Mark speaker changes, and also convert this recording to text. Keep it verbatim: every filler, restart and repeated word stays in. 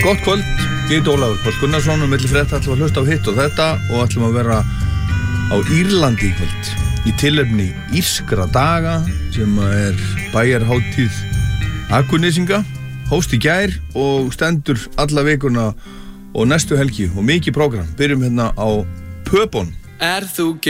Speaker 1: Gott kvöld, ég heit Ólafur Páll Gunnarsson og milli frétta ætlum að hlusta á hitt og þetta og ætlum að vera á Írlandi í kvöld í tilefni írskra daga sem er bæjarhátíð Akurnesinga, hóst í gær og stendur alla vikuna og næstu helgi og mikið prógram. Byrjum hérna á pöpunum.
Speaker 2: Er þú